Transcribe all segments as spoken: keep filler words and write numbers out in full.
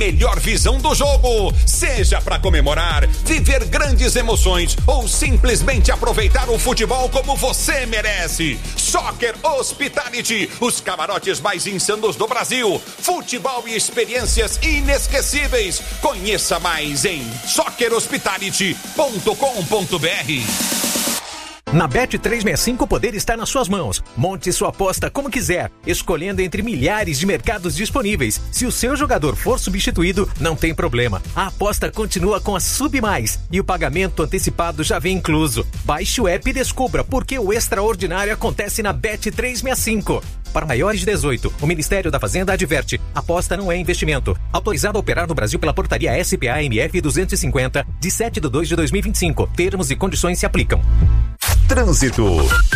melhor visão do jogo. Seja para comemorar, viver grandes emoções ou simplesmente aproveitar o futebol como você merece. Soccer Hospitality, os camarotes mais insanos do Brasil. Futebol e experiências inesquecíveis. Conheça mais em soccer hospitality ponto com ponto b r. Na Bet trezentos e sessenta e cinco o poder está nas suas mãos. Monte sua aposta como quiser, escolhendo entre milhares de mercados disponíveis. Se o seu jogador for substituído, não tem problema. A aposta continua com a Sub Mais e o pagamento antecipado já vem incluso. Baixe o app e descubra por que o extraordinário acontece na Bet trezentos e sessenta e cinco. Para maiores de dezoito, o Ministério da Fazenda adverte: aposta não é investimento. Autorizado a operar no Brasil pela portaria S P A M F duzentos e cinquenta, de sete de dois de dois mil e vinte e cinco. Termos e condições se aplicam. Trânsito.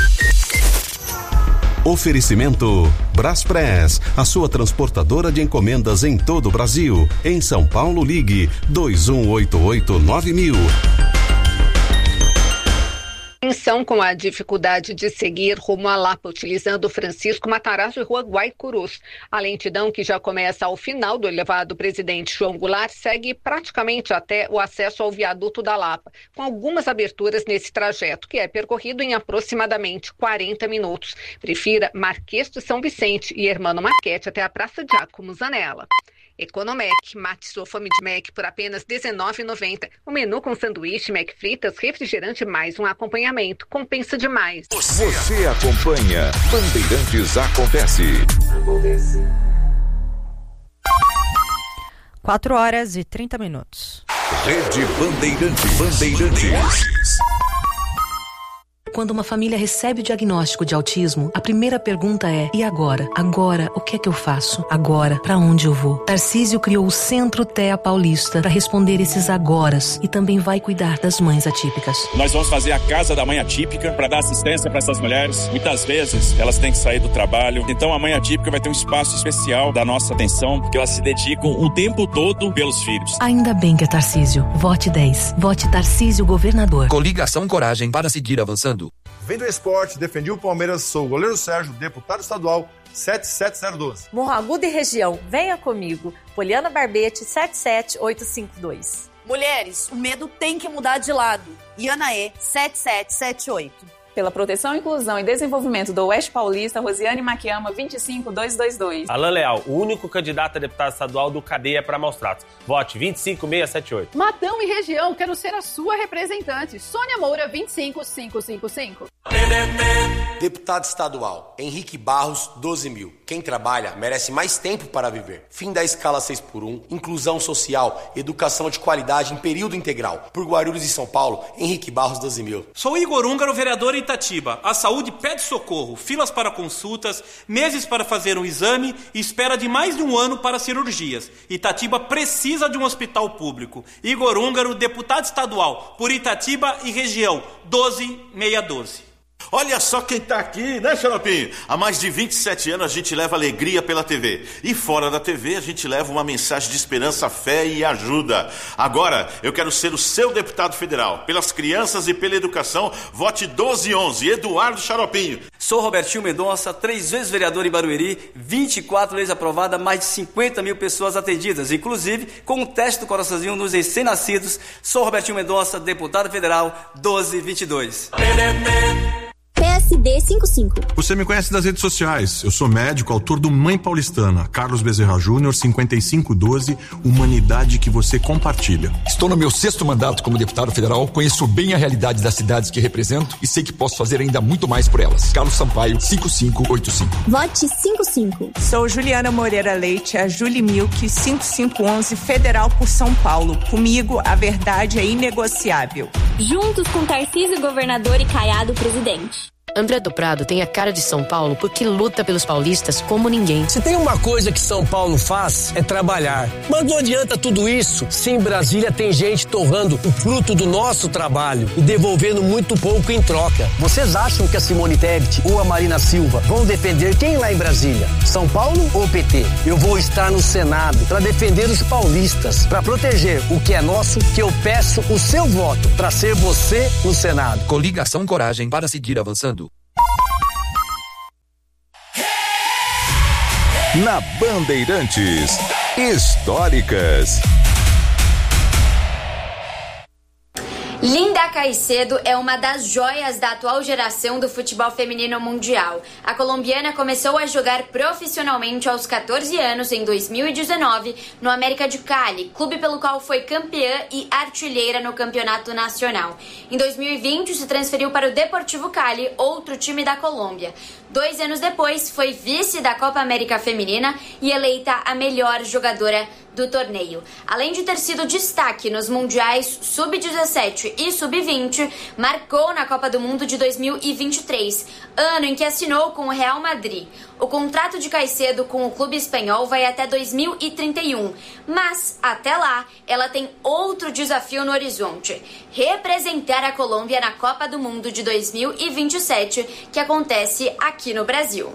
Oferecimento Braspress, a sua transportadora de encomendas em todo o Brasil. Em São Paulo, ligue dois um oito oito nove mil. Atenção com a dificuldade de seguir rumo à Lapa, utilizando Francisco Matarazzo e Rua Guaicurus. A lentidão, que já começa ao final do elevado Presidente João Goulart, segue praticamente até o acesso ao viaduto da Lapa, com algumas aberturas nesse trajeto, que é percorrido em aproximadamente quarenta minutos. Prefira Marquês de São Vicente e Hermano Marquete até a Praça Giacomo Zanella. Economec, mate sua fome de Mac por apenas dezenove reais e noventa centavos. O menu com sanduíche, Mac fritas, refrigerante mais um acompanhamento. Compensa demais. Você, Você acompanha Bandeirantes Acontece. Acontece. quatro horas e trinta minutos. Rede Bandeirantes. Bandeirantes. Quando uma família recebe o diagnóstico de autismo, a primeira pergunta é: e agora? Agora, o que é que eu faço? Agora, para onde eu vou? Tarcísio criou o Centro T E A Paulista para responder esses agoras e também vai cuidar das mães atípicas. Nós vamos fazer a Casa da Mãe Atípica para dar assistência para essas mulheres. Muitas vezes elas têm que sair do trabalho, então a Mãe Atípica vai ter um espaço especial da nossa atenção, porque elas se dedicam o tempo todo pelos filhos. Ainda bem que é Tarcísio. Vote dez. Vote Tarcísio Governador. Coligação Coragem para seguir avançando. Vem do esporte, defendi o Palmeiras, sou o goleiro Sérgio, deputado estadual sete sete zero um dois. Morro Agudo e região, venha comigo. Poliana Barbete, sete sete oito cinco dois. Mulheres, o medo tem que mudar de lado. Ianaê, sete sete sete oito. Pela proteção, inclusão e desenvolvimento do Oeste Paulista, Rosiane Maquiama, vinte e cinco mil duzentos e vinte e dois. Alain Leal, o único candidato a deputado estadual do Cadeia para Maus Tratos. Vote vinte e cinco mil seiscentos e setenta e oito. Matão e região, quero ser a sua representante. Sônia Moura, vinte e cinco mil quinhentos e cinquenta e cinco. Deputado estadual, Henrique Barros, doze mil. Quem trabalha merece mais tempo para viver. Fim da escala seis por um, inclusão social, educação de qualidade em período integral. Por Guarulhos e São Paulo, Henrique Barros, doze mil. Sou Igor Húngaro, vereador em Itatiba. A saúde pede socorro, filas para consultas, meses para fazer um exame e espera de mais de um ano para cirurgias. Itatiba precisa de um hospital público. Igor Húngaro, deputado estadual, por Itatiba e região, doze mil seiscentos e doze. Olha só quem tá aqui, né, Xaropinho? Há mais de vinte e sete anos a gente leva alegria pela T V. E fora da T V a gente leva uma mensagem de esperança, fé e ajuda. Agora eu quero ser o seu deputado federal. Pelas crianças e pela educação, vote doze onze, Eduardo Xaropinho. Sou Robertinho Mendonça, três vezes vereador em Barueri, vinte e quatro leis aprovadas, mais de cinquenta mil pessoas atendidas, inclusive com o teste do coraçãozinho nos recém-nascidos. Sou Robertinho Mendonça, deputado federal, doze vinte e dois. P S D cinquenta e cinco. Você me conhece das redes sociais. Eu sou médico, autor do Mãe Paulistana, Carlos Bezerra Júnior, cinquenta e cinco doze, humanidade que você compartilha. Estou no meu sexto mandato como deputado federal, conheço bem a realidade das cidades que represento e sei que posso fazer ainda muito mais por elas. Carlos Sampaio, cinco cinco oito cinco. Vote cinquenta e cinco. Sou Juliana Moreira Leite, a Julie Milk, cinco cinco um um, Federal por São Paulo. Comigo, a verdade é inegociável. Juntos com Tarcísio Governador e Caiado Presidente. André do Prado tem a cara de São Paulo porque luta pelos paulistas como ninguém. Se tem uma coisa que São Paulo faz, é trabalhar. Mas não adianta tudo isso se em Brasília tem gente torrando o fruto do nosso trabalho e devolvendo muito pouco em troca. Vocês acham que a Simone Tebet ou a Marina Silva vão defender quem lá em Brasília? São Paulo ou P T? Eu vou estar no Senado para defender os paulistas, para proteger o que é nosso, que eu peço o seu voto para ser você no Senado. Coligação Coragem para seguir avançando. Na Bandeirantes, históricas. Linda Caicedo é uma das joias da atual geração do futebol feminino mundial. A colombiana começou a jogar profissionalmente aos catorze anos, em dois mil e dezenove, no América de Cali, clube pelo qual foi campeã e artilheira no campeonato nacional. Em dois mil e vinte, se transferiu para o Deportivo Cali, outro time da Colômbia. Dois anos depois, foi vice da Copa América Feminina e eleita a melhor jogadora do torneio. Além de ter sido destaque nos mundiais sub dezessete e sub vinte, marcou na Copa do Mundo de dois mil e vinte e três, ano em que assinou com o Real Madrid. O contrato de Caicedo com o clube espanhol vai até dois mil e trinta e um, mas até lá ela tem outro desafio no horizonte: representar a Colômbia na Copa do Mundo de dois mil e vinte e sete, que acontece aqui no Brasil.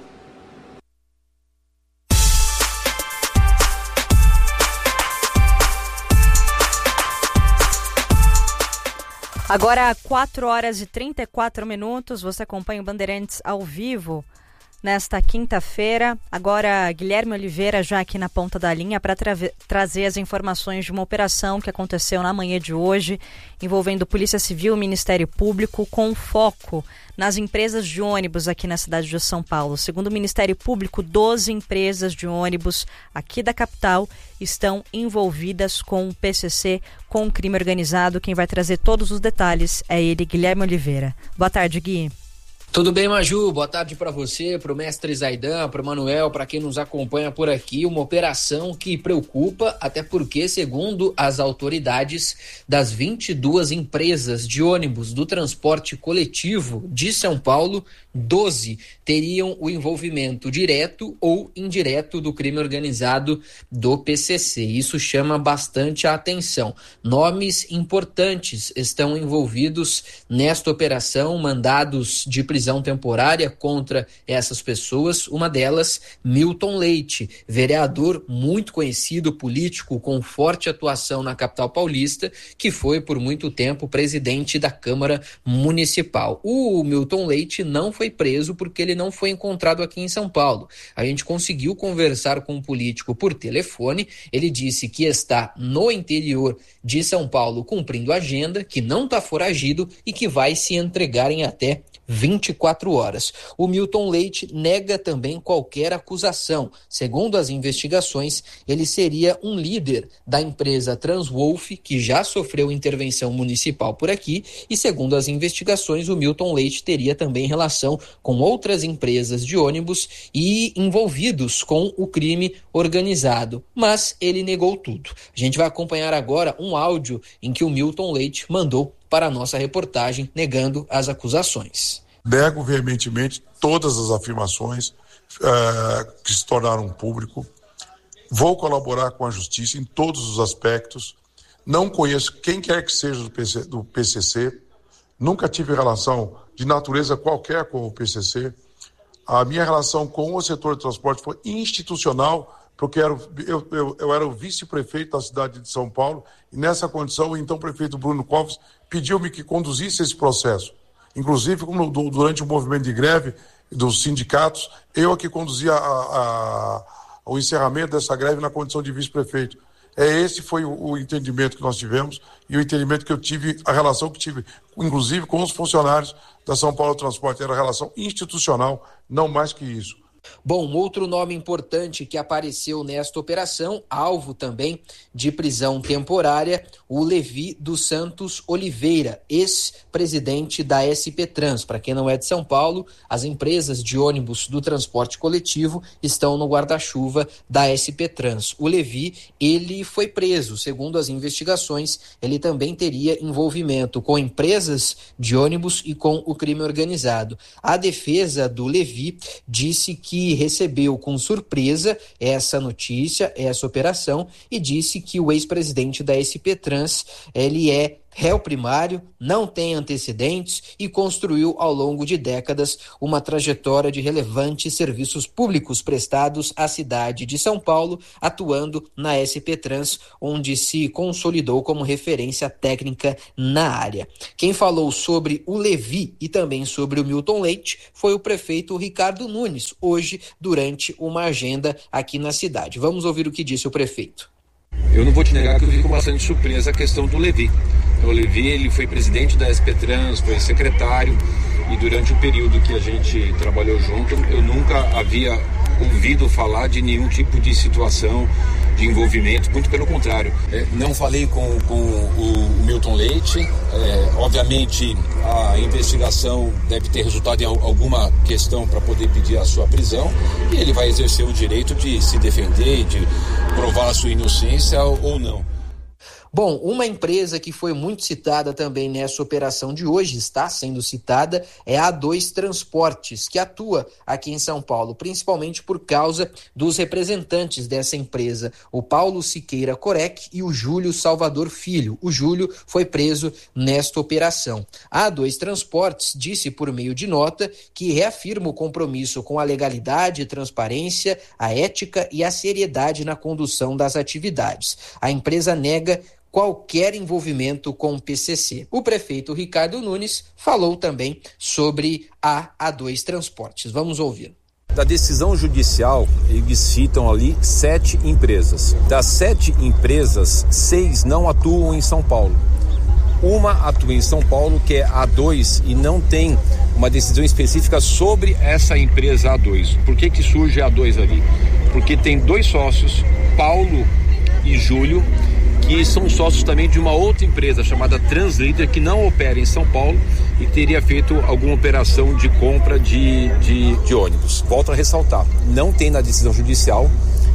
Agora, quatro horas e trinta e quatro minutos, você acompanha o Bandeirantes ao vivo nesta quinta-feira. Agora, Guilherme Oliveira já aqui na ponta da linha para tra- trazer as informações de uma operação que aconteceu na manhã de hoje, envolvendo Polícia Civil e Ministério Público, com foco nas empresas de ônibus aqui na cidade de São Paulo. Segundo o Ministério Público, doze empresas de ônibus aqui da capital estão envolvidas com o P C C, com o crime organizado. Quem vai trazer todos os detalhes é ele, Guilherme Oliveira. Boa tarde, Gui. Tudo bem, Maju? Boa tarde para você, para o mestre Zaidan, para o Manuel, para quem nos acompanha por aqui. Uma operação que preocupa, até porque, segundo as autoridades, das vinte e duas empresas de ônibus do transporte coletivo de São Paulo, doze teriam o envolvimento direto ou indireto do crime organizado do P C C. Isso chama bastante a atenção. Nomes importantes estão envolvidos nesta operação, mandados de prisão temporária contra essas pessoas. Uma delas, Milton Leite, vereador muito conhecido, político com forte atuação na capital paulista, que foi por muito tempo presidente da Câmara Municipal. O Milton Leite não foi preso porque ele não foi encontrado aqui em São Paulo. A gente conseguiu conversar com um político por telefone. Ele disse que está no interior de São Paulo cumprindo agenda, que não está foragido e que vai se entregar em até vinte e quatro horas. O Milton Leite nega também qualquer acusação. Segundo as investigações, ele seria um líder da empresa Transwolf, que já sofreu intervenção municipal por aqui, e segundo as investigações, o Milton Leite teria também relação com outras empresas de ônibus e envolvidos com o crime organizado. Mas ele negou tudo. A gente vai acompanhar agora um áudio em que o Milton Leite mandou para a nossa reportagem, negando as acusações. Nego veementemente todas as afirmações uh, que se tornaram público. Vou colaborar com a justiça em todos os aspectos. Não conheço quem quer que seja do P C, do P C C. Nunca tive relação de natureza qualquer com o P C C. A minha relação com o setor de transporte foi institucional, porque eu, eu, eu, eu era o vice-prefeito da cidade de São Paulo, e nessa condição o então prefeito Bruno Covas pediu-me que conduzisse esse processo. Inclusive, como durante o movimento de greve dos sindicatos, eu aqui conduzia a, a, o encerramento dessa greve na condição de vice-prefeito. É, esse foi o, o entendimento que nós tivemos e o entendimento que eu tive, a relação que tive, inclusive com os funcionários da São Paulo Transporte. Era relação institucional, não mais que isso. Bom, outro nome importante que apareceu nesta operação, alvo também de prisão temporária, o Levi dos Santos Oliveira, ex-presidente da S P Trans. Para quem não é de São Paulo, as empresas de ônibus do transporte coletivo estão no guarda-chuva da S P Trans. O Levi, ele foi preso. Segundo as investigações, ele também teria envolvimento com empresas de ônibus e com o crime organizado. A defesa do Levi disse que que recebeu com surpresa essa notícia, essa operação, e disse que o ex-presidente da S P Trans, ele é réu primário, não tem antecedentes e construiu ao longo de décadas uma trajetória de relevantes serviços públicos prestados à cidade de São Paulo, atuando na S P Trans, onde se consolidou como referência técnica na área. Quem falou sobre o Levi e também sobre o Milton Leite foi o prefeito Ricardo Nunes, hoje durante uma agenda aqui na cidade. Vamos ouvir o que disse o prefeito. Eu não vou te negar que eu vi com bastante surpresa a questão do Levi. O Levi, ele foi presidente da S P Trans, foi secretário, e durante o período que a gente trabalhou junto, eu nunca havia ouvido falar de nenhum tipo de situação de envolvimento, muito pelo contrário. É, não falei com, com o Milton Leite, é, obviamente a investigação deve ter resultado em alguma questão para poder pedir a sua prisão, e ele vai exercer o direito de se defender, de provar a sua inocência ou não. Bom, uma empresa que foi muito citada também nessa operação de hoje, está sendo citada, é a A dois Transportes, que atua aqui em São Paulo, principalmente por causa dos representantes dessa empresa, o Paulo Siqueira Corec e o Júlio Salvador Filho. O Júlio foi preso nesta operação. A A dois Transportes disse por meio de nota que reafirma o compromisso com a legalidade, transparência, a ética e a seriedade na condução das atividades. A empresa nega qualquer envolvimento com o P C C. O prefeito Ricardo Nunes falou também sobre a A dois Transportes. Vamos ouvir. Da decisão judicial, eles citam ali sete empresas. Das sete empresas, seis não atuam em São Paulo. Uma atua em São Paulo, que é a A dois, e não tem uma decisão específica sobre essa empresa A dois. Por que que surge a A dois ali? Porque tem dois sócios, Paulo e Júlio, que são sócios também de uma outra empresa chamada Translíder, que não opera em São Paulo e teria feito alguma operação de compra de, de, de ônibus. Volto a ressaltar, não tem na decisão judicial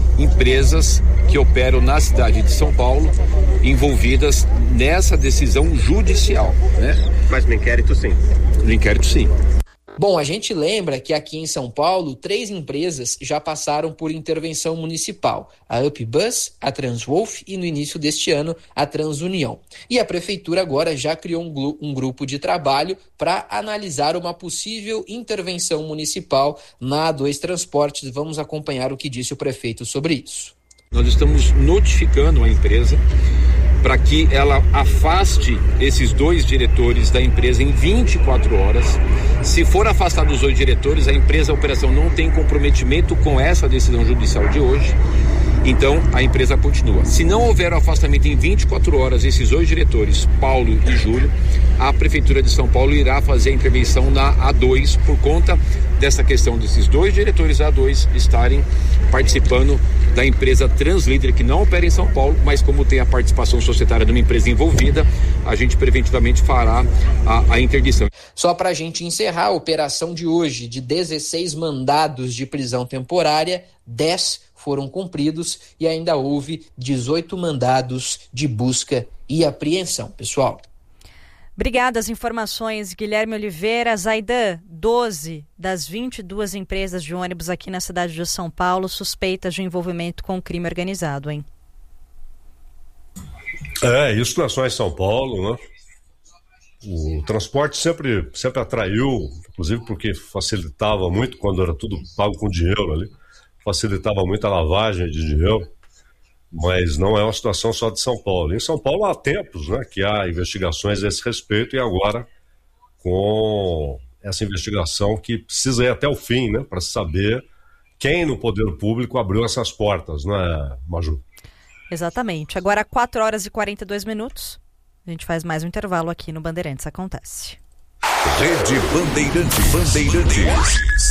empresas que operam na cidade de São Paulo envolvidas nessa decisão judicial, né? Mas no inquérito sim. No inquérito sim. Bom, a gente lembra que aqui em São Paulo, três empresas já passaram por intervenção municipal. A UpBus, a Transwolf e, no início deste ano, a Transunião. E a Prefeitura agora já criou um, glu- um grupo de trabalho para analisar uma possível intervenção municipal na A dois Transportes. Vamos acompanhar o que disse o prefeito sobre isso. Nós estamos notificando a empresa para que ela afaste esses dois diretores da empresa em vinte e quatro horas. Se for afastado os dois diretores, a empresa, a operação não tem comprometimento com essa decisão judicial de hoje, então a empresa continua. Se não houver o afastamento em vinte e quatro horas, esses dois diretores, Paulo e Júlio, a Prefeitura de São Paulo irá fazer a intervenção na A dois por conta dessa questão desses dois diretores da A dois estarem participando da empresa Translíder, que não opera em São Paulo, mas como tem a participação societária de uma empresa envolvida, a gente preventivamente fará a, a interdição. Só para a gente encerrar a operação de hoje, de dezesseis mandados de prisão temporária, dez foram cumpridos e ainda houve dezoito mandados de busca e apreensão. Pessoal. Obrigada. As informações, Guilherme Oliveira. Zaidan, doze das vinte e duas empresas de ônibus aqui na cidade de São Paulo suspeitas de envolvimento com crime organizado, hein? É, isso não é só em São Paulo, né? O transporte sempre, sempre atraiu, inclusive porque facilitava muito, quando era tudo pago com dinheiro ali, facilitava muito a lavagem de dinheiro. Mas não é uma situação só de São Paulo. Em São Paulo há tempos, né, que há investigações a esse respeito, e agora com essa investigação que precisa ir até o fim, né, para saber quem no poder público abriu essas portas, né, Maju? Exatamente. Agora, quatro horas e quarenta e dois minutos, a gente faz mais um intervalo aqui no Bandeirantes Acontece. Rede Bandeirantes. Bandeirantes.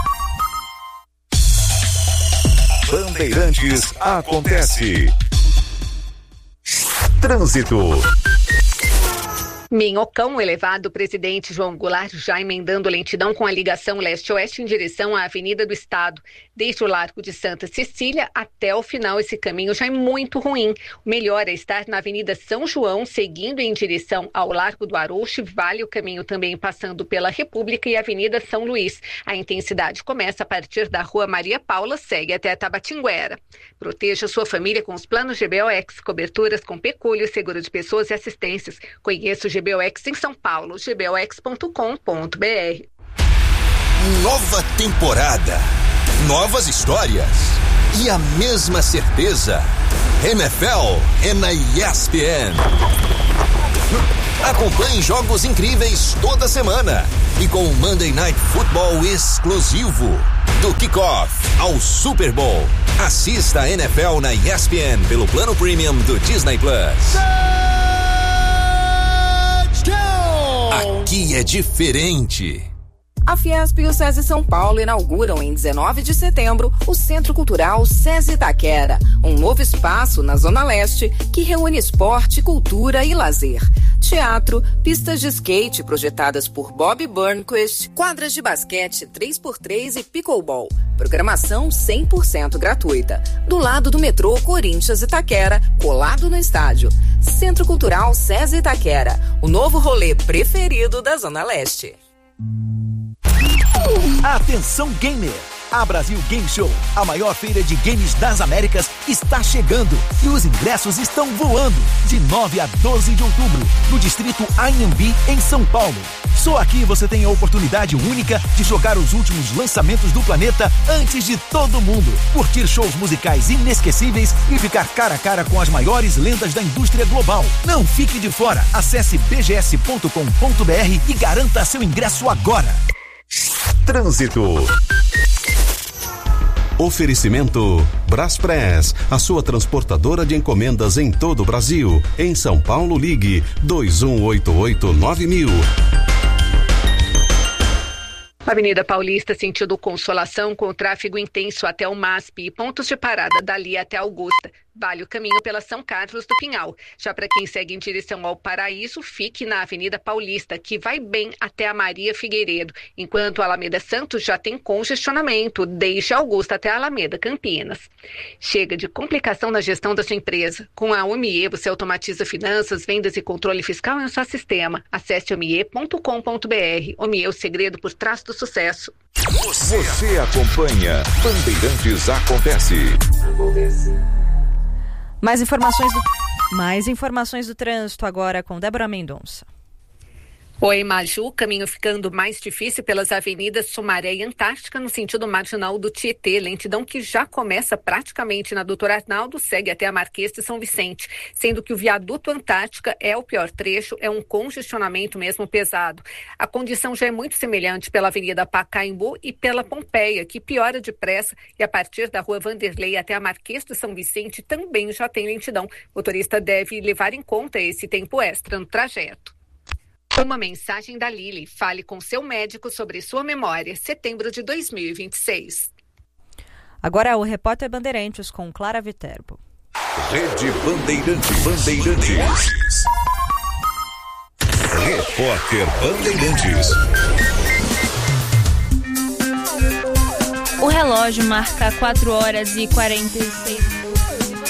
Bandeirantes Acontece. Trânsito. Minhocão elevado, o presidente João Goulart já emendando lentidão com a ligação leste-oeste em direção à Avenida do Estado. Desde o Largo de Santa Cecília até o final, esse caminho já é muito ruim. O melhor é estar na Avenida São João, seguindo em direção ao Largo do Arouche. Vale o caminho também passando pela República e Avenida São Luís. A intensidade começa a partir da Rua Maria Paula, segue até Tabatinguera. Proteja sua família com os planos G B O X, coberturas com pecúlio, seguro de pessoas e assistências. Conheça o G B O X em São Paulo, g b o x ponto com ponto b r. Nova temporada, novas histórias e a mesma certeza. N F L é na E S P N. Acompanhe jogos incríveis toda semana e com o Monday Night Football exclusivo. Do kickoff ao Super Bowl. Assista a N F L na E S P N pelo plano premium do Disney Plus. Aqui é diferente. A Fiesp e o SESI São Paulo inauguram em dezenove de setembro o Centro Cultural SESI Itaquera, um novo espaço na Zona Leste que reúne esporte, cultura e lazer. Teatro, pistas de skate projetadas por Bob Burnquist, quadras de basquete três por três e pickleball. Programação cem por cento gratuita. Do lado do metrô Corinthians Itaquera, colado no estádio. Centro Cultural SESI Itaquera, o novo rolê preferido da Zona Leste. Atenção gamer! A Brasil Game Show, a maior feira de games das Américas, está chegando e os ingressos estão voando de nove a doze de outubro no distrito Anhembi, em São Paulo. Só aqui você tem a oportunidade única de jogar os últimos lançamentos do planeta antes de todo mundo, curtir shows musicais inesquecíveis e ficar cara a cara com as maiores lendas da indústria global. Não fique de fora, acesse b g s ponto com ponto b r e garanta seu ingresso agora. Trânsito. Oferecimento Braspress, a sua transportadora de encomendas em todo o Brasil. Em São Paulo, ligue dois um oito oito nove mil. Avenida Paulista, sentido Consolação, com tráfego intenso até o M A S P e pontos de parada dali até Augusta. Vale o caminho pela São Carlos do Pinhal. Já para quem segue em direção ao Paraíso, fique na Avenida Paulista, que vai bem até a Maria Figueiredo, enquanto a Alameda Santos já tem congestionamento, desde Augusta até a Alameda Campinas. Chega de complicação na gestão da sua empresa. Com a Omie, você automatiza finanças, vendas e controle fiscal em um só sistema. Acesse omie ponto com ponto b r. Omie, o segredo por trás do sucesso. Você, Você acompanha Bandeirantes Acontece. Acontece. Mais informações do, mais informações do trânsito agora com Débora Mendonça. Oi, Maju, caminho ficando mais difícil pelas avenidas Sumaré e Antártica no sentido marginal do Tietê, lentidão que já começa praticamente na Doutor Arnaldo, segue até a Marquês de São Vicente, sendo que o viaduto Antártica é o pior trecho, é um congestionamento mesmo pesado. A condição já é muito semelhante pela Avenida Pacaembu e pela Pompeia, que piora depressa, e a partir da Rua Vanderlei até a Marquês de São Vicente também já tem lentidão. O motorista deve levar em conta esse tempo extra no trajeto. Uma mensagem da Lili. Fale com seu médico sobre sua memória. Setembro de dois mil e vinte e seis. Agora o repórter Bandeirantes com Clara Viterbo. Rede Bandeirantes. Bandeirantes. Repórter Bandeirantes. O relógio marca quatro horas e quarenta e seis minutos.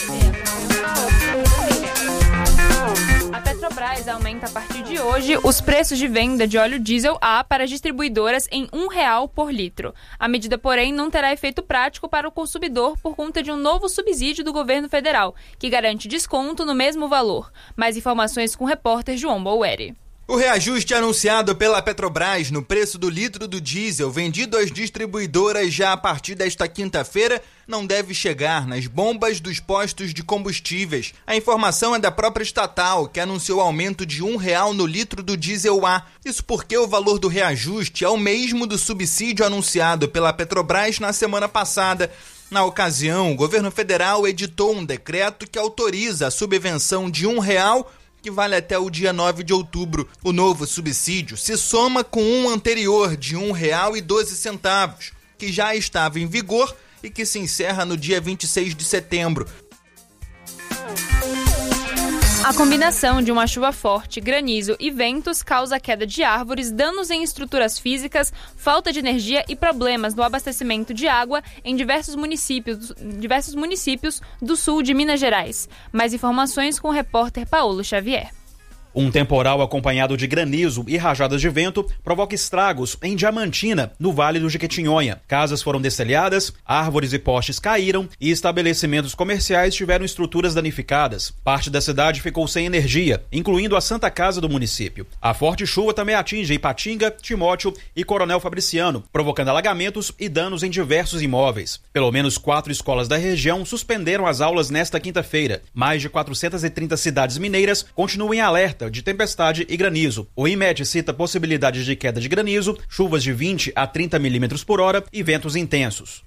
A Petrobras aumenta a partir de hoje os preços de venda de óleo diesel A para distribuidoras em um real por litro. A medida, porém, não terá efeito prático para o consumidor por conta de um novo subsídio do governo federal, que garante desconto no mesmo valor. Mais informações com o repórter João Boueri. O reajuste anunciado pela Petrobras no preço do litro do diesel vendido às distribuidoras já a partir desta quinta-feira não deve chegar nas bombas dos postos de combustíveis. A informação é da própria estatal, que anunciou aumento de um real no litro do diesel A. Isso porque o valor do reajuste é o mesmo do subsídio anunciado pela Petrobras na semana passada. Na ocasião, o governo federal editou um decreto que autoriza a subvenção de um real, que vale até o dia nove de outubro. O novo subsídio se soma com um anterior de um real e doze centavos, que já estava em vigor e que se encerra no dia vinte e seis de setembro. A combinação de uma chuva forte, granizo e ventos causa queda de árvores, danos em estruturas físicas, falta de energia e problemas no abastecimento de água em diversos municípios, diversos municípios do sul de Minas Gerais. Mais informações com o repórter Paulo Xavier. Um temporal acompanhado de granizo e rajadas de vento provoca estragos em Diamantina, no Vale do Jequitinhonha. Casas foram destelhadas, árvores e postes caíram e estabelecimentos comerciais tiveram estruturas danificadas. Parte da cidade ficou sem energia, incluindo a Santa Casa do município. A forte chuva também atinge Ipatinga, Timóteo e Coronel Fabriciano, provocando alagamentos e danos em diversos imóveis. Pelo menos quatro escolas da região suspenderam as aulas nesta quinta-feira. Mais de quatrocentas e trinta cidades mineiras continuam em alerta de tempestade e granizo. O INMET cita possibilidades de queda de granizo, chuvas de vinte a trinta milímetros por hora e ventos intensos.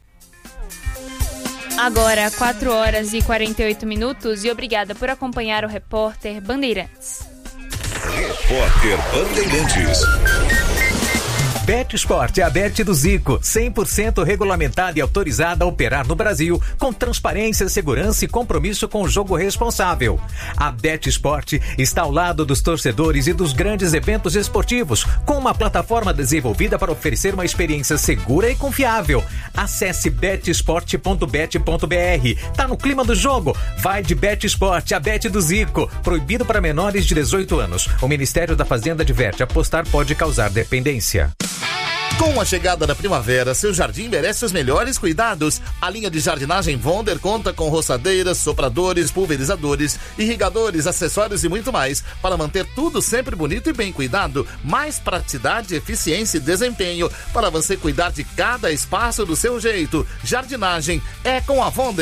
Agora, quatro horas e quarenta e oito minutos e obrigada por acompanhar o repórter Bandeirantes. Repórter Bandeirantes. BetSport é a Bet do Zico, cem por cento regulamentada e autorizada a operar no Brasil, com transparência, segurança e compromisso com o jogo responsável. A BetSport está ao lado dos torcedores e dos grandes eventos esportivos, com uma plataforma desenvolvida para oferecer uma experiência segura e confiável. Acesse bet sport ponto bet ponto b r. Tá no clima do jogo? Vai de BetSport, a Bet do Zico. Proibido para menores de dezoito anos. O Ministério da Fazenda adverte: apostar pode causar dependência. Com a chegada da primavera, seu jardim merece os melhores cuidados. A linha de jardinagem Vonder conta com roçadeiras, sopradores, pulverizadores, irrigadores, acessórios e muito mais para manter tudo sempre bonito e bem cuidado. Mais praticidade, eficiência e desempenho para você cuidar de cada espaço do seu jeito. Jardinagem é com a Vonder.